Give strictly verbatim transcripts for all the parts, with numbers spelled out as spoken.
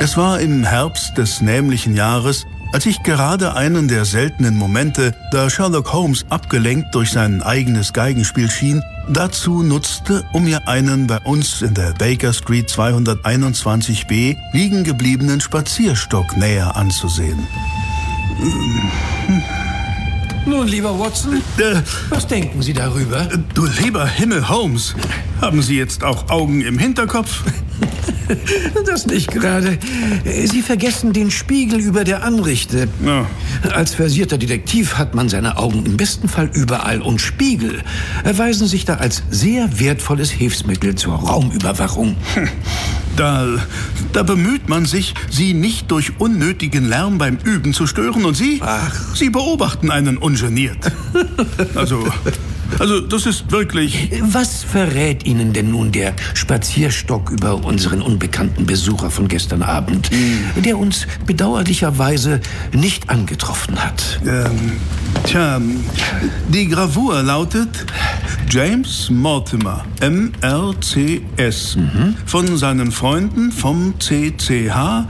Es war im Herbst des nämlichen Jahres, als ich gerade einen der seltenen Momente, da Sherlock Holmes abgelenkt durch sein eigenes Geigenspiel schien, dazu nutzte, um mir einen bei uns in der Baker Street zweihunderteinundzwanzig b liegen gebliebenen Spazierstock näher anzusehen. Nun, lieber Watson, Äh, was denken Sie darüber? du lieber Himmel, Holmes, haben Sie jetzt auch Augen im Hinterkopf? Das nicht gerade. Sie vergessen den Spiegel über der Anrichte. Ja. Als versierter Detektiv hat man seine Augen im besten Fall überall, und Spiegel erweisen sich da als sehr wertvolles Hilfsmittel zur Raumüberwachung. Da, da bemüht man sich, Sie nicht durch unnötigen Lärm beim Üben zu stören, und Sie, Ach. Sie beobachten einen ungeniert. Also, also das ist wirklich... Was verrät Ihnen denn nun der Spazierstock über unseren unbekannten Besucher von gestern Abend, Mhm. der uns bedauerlicherweise nicht angetroffen hat? Ähm, tja, die Gravur lautet James Mortimer, M R C S, von seinen Freunden vom C C H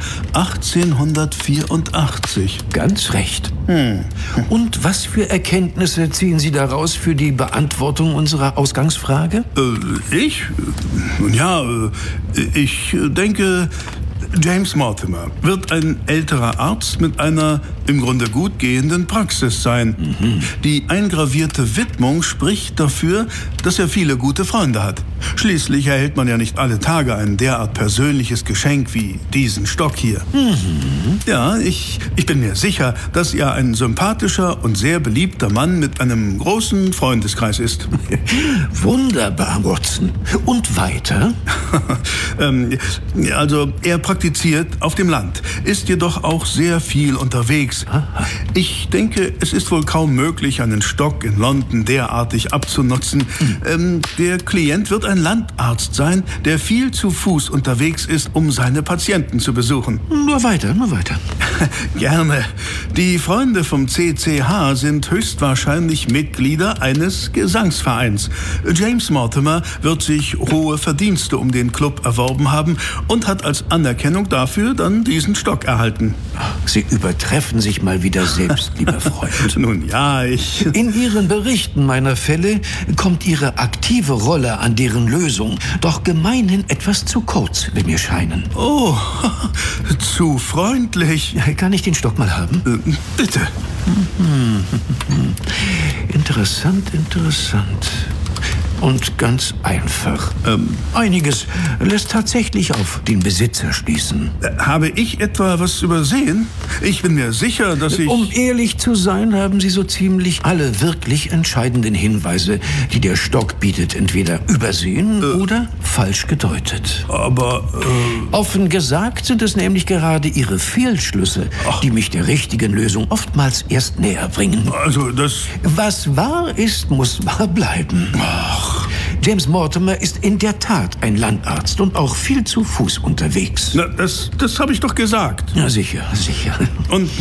achtzehnhundertvierundachtzig. Ganz recht. Und was für Erkenntnisse ziehen Sie daraus für die Beantwortung unserer Ausgangsfrage? Äh, ich? Nun ja, äh, ich denke, James Mortimer wird ein älterer Arzt mit einer im Grunde gut gehenden Praxis sein. Mhm. Die eingravierte Widmung spricht dafür, dass er viele gute Freunde hat. Schließlich erhält man ja nicht alle Tage ein derart persönliches Geschenk wie diesen Stock hier. Mhm. Ja, ich, ich bin mir sicher, dass er ein sympathischer und sehr beliebter Mann mit einem großen Freundeskreis ist. Wunderbar, Watson. Und weiter? ähm, also, er praktiziert auf dem Land, ist jedoch auch sehr viel unterwegs. Ich denke, es ist wohl kaum möglich, einen Stock in London derartig abzunutzen. Ähm, der Klient wird ein Landarzt sein, der viel zu Fuß unterwegs ist, um seine Patienten zu besuchen. Nur weiter, nur weiter. Gerne. Die Freunde vom C C H sind höchstwahrscheinlich Mitglieder eines Gesangsvereins. James Mortimer wird sich hohe Verdienste um den Club erworben haben und hat als Anerkennung dafür dann diesen Stock erhalten. Sie übertreffen sich mal wieder selbst, lieber Freund. Nun ja, ich... In Ihren Berichten meiner Fälle kommt Ihre aktive Rolle an deren Lösung doch gemeinhin etwas zu kurz, will mir scheinen. Oh, zu freundlich. Kann ich den Stock mal haben? Äh, bitte. Interessant, interessant. Und ganz einfach. Ähm, Einiges lässt tatsächlich auf den Besitzer schließen. äh, habe ich etwa was übersehen? Ich bin mir sicher, dass ich... Um ehrlich zu sein, haben Sie so ziemlich alle wirklich entscheidenden Hinweise, die der Stock bietet, entweder übersehen oder falsch gedeutet. Aber... Äh, Offen gesagt sind es nämlich gerade Ihre Fehlschlüsse, die mich der richtigen Lösung oftmals erst näher bringen. also das... Was wahr ist, muss wahr bleiben. James Mortimer ist in der Tat ein Landarzt und auch viel zu Fuß unterwegs. Na, das, das habe ich doch gesagt. Ja, sicher, sicher. Und